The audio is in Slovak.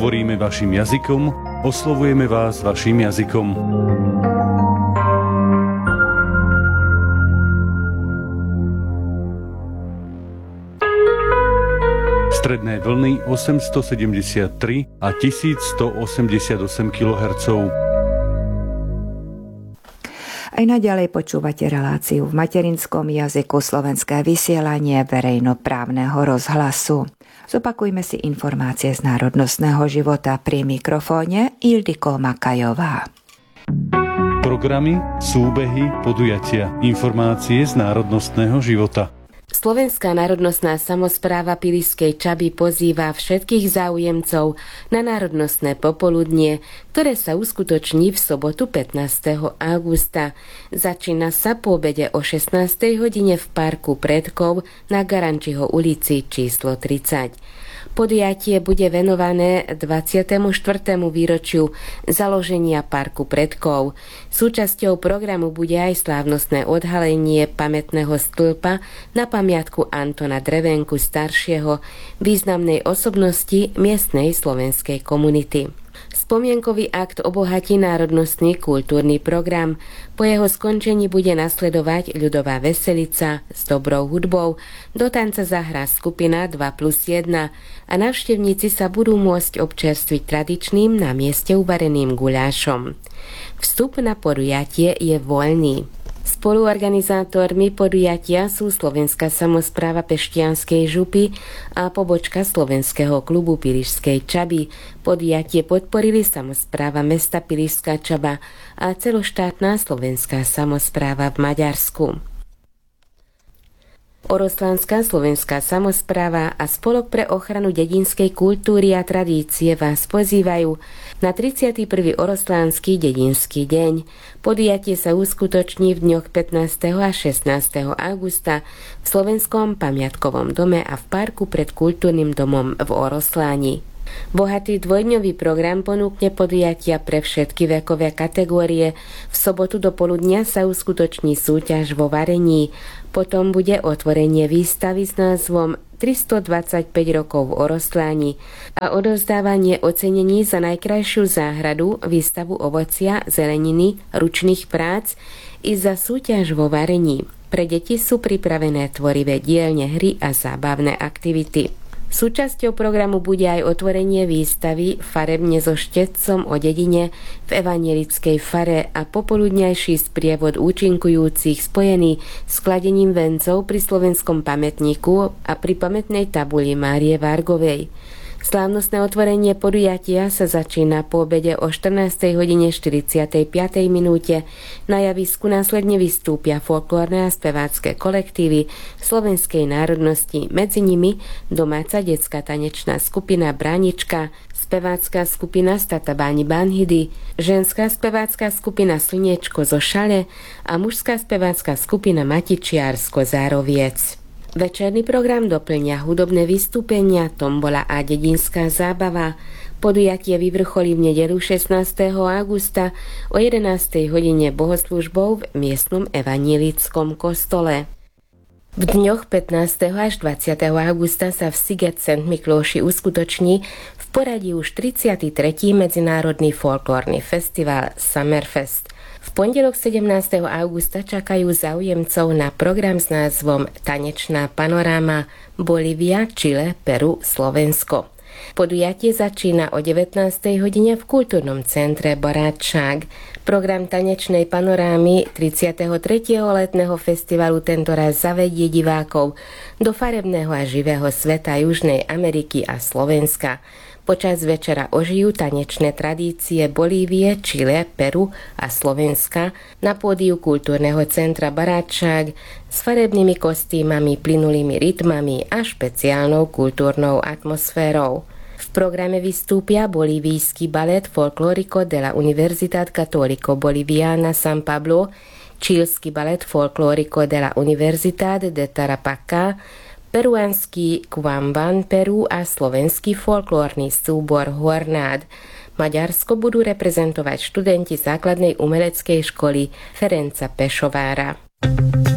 Hovoríme vašim jazykom, oslovujeme vás vašim jazykom. Stredné vlny 873 a 1188 kHz. Aj naďalej počúvate reláciu v materinskom jazyku Slovenské vysielanie verejnoprávneho rozhlasu. Zopakujme si informácie z národnostného života pri mikrofóne Ildiko Makajová. Programy, súbehy, podujatia, informácie z národnostného života. Slovenská národnostná samospráva Pilisskej Čaby pozýva všetkých záujemcov na národnostné popoludnie, ktoré sa uskutoční v sobotu 15. augusta. Začína sa po obede o 16. hodine v Parku predkov na Garančiho ulici číslo 30. Podujatie bude venované 24. výročiu založenia Parku predkov. Súčasťou programu bude aj slávnostné odhalenie pamätného stĺpa na pamiatku Antona Drevenku staršieho, významnej osobnosti miestnej slovenskej komunity. Spomienkový akt obohatí národnostný kultúrny program. Po jeho skončení bude nasledovať ľudová veselica s dobrou hudbou, do tanca zahrá skupina 2+1 a návštevníci sa budú môcť občerstviť tradičným na mieste uvareným guľášom. Vstup na podujatie je voľný. Spoluorganizátormi podujatia sú Slovenská samospráva Peštianskej župy a pobočka Slovenského klubu Pilisskej Čaby. Podujatie podporili samospráva mesta Piliská Čaba a celoštátna Slovenská samospráva v Maďarsku. Oroslánska slovenská samospráva a Spolok pre ochranu dedinskej kultúry a tradície vás pozývajú na 31. Oroslánsky dedinský deň. Podujatie sa uskutoční v dňoch 15. a 16. augusta v Slovenskom pamiatkovom dome a v parku pred kultúrnym domom v Orosláni. Bohatý dvojdňový program ponúkne podujatia pre všetky vekové kategórie. V sobotu do poludnia sa uskutoční súťaž vo varení. Potom bude otvorenie výstavy s názvom 325 rokov v Orosláni a odovzdávanie ocenení za najkrajšiu záhradu, výstavu ovocia, zeleniny, ručných prác i za súťaž vo varení. Pre deti sú pripravené tvorivé dielne, hry a zábavné aktivity. Súčasťou programu bude aj otvorenie výstavy Farebne so štetcom o dedine v evanjelickej fare a popoludňajší sprievod účinkujúcich spojený s kladením vencov pri slovenskom pamätníku a pri pamätnej tabuli Márie Vargovej. Slávnostné otvorenie podujatia sa začína po obede o 14:45 minúte. Na javisku následne vystúpia folklórne a spevácké kolektívy slovenskej národnosti, medzi nimi domáca detská tanečná skupina Bránička, spevácka skupina Statabáni Banhidy, ženská spevácka skupina Slniečko zo Šale a mužská spevácka skupina Matičiar z Kozároviec. Večerný program doplňa hudobné vystúpenia, tombola a dedinská zábava. Podujatie vyvrcholí v nedeľu 16. augusta o 11. hodine bohoslužbou v miestnom evanjelickom kostole. V dňoch 15. až 20. augusta sa v Siget St. Miklóši uskutoční v poradí už 33. medzinárodný folklórny festival Summerfest. V pondelok 17. augusta čakajú záujemcov na program s názvom Tanečná panoráma Bolívia, Čile, Peru, Slovensko. Podujatie začína o 19. hodine v kultúrnom centre Barátčák. Program tanečnej panorámy 33. letného festivalu tentoraz zavedie divákov do farebného a živého sveta Južnej Ameriky a Slovenska. Počas večera ožijú tanečné tradície Bolívie, Čile, Peru a Slovenska na pódiu kultúrneho centra Barátčák s farebnými kostýmami, plynulými rytmami a špeciálnou kultúrnou atmosférou. V programe vystúpia bolívijský balet Folklórico de la Universidad Católico Boliviana San Pablo, čílsky balet Folklórico de la Universidad de Tarapacá, peruánsky Quamban Peru a slovenský folklórny súbor Hornád. Maďarsko budú reprezentovať študenti základnej umeleckej školy Ferenca Pešovára.